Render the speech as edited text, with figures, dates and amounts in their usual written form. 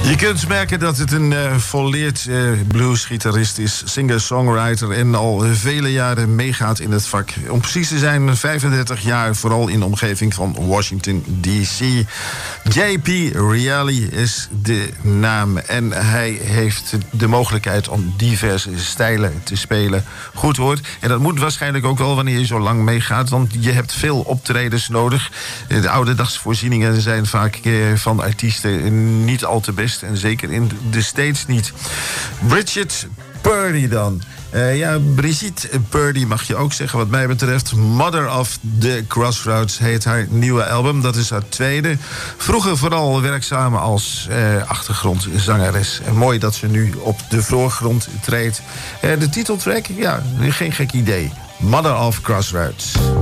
Je kunt merken dat het een volleerd bluesgitarist is, singer-songwriter en al vele jaren meegaat in het vak. Om precies te zijn 35 jaar, vooral in de omgeving van Washington D.C. J.P. Reali is de naam en hij heeft de mogelijkheid om diverse stijlen te spelen. Goed hoort. En dat moet waarschijnlijk ook wel wanneer je zo lang meegaat, want je hebt veel optredens nodig. De ouderdagsvoorzieningen zijn vaak van artiesten niet al te best. En zeker in de States niet. Bridget Purdy dan. Brigitte Purdy mag je ook zeggen wat mij betreft. Mother of the Crossroads heet haar nieuwe album. Dat is haar tweede. Vroeger vooral werkzaam als achtergrondzangeres. En mooi dat ze nu op de voorgrond treedt. De titeltrack, ja, geen gek idee. Mother of Crossroads.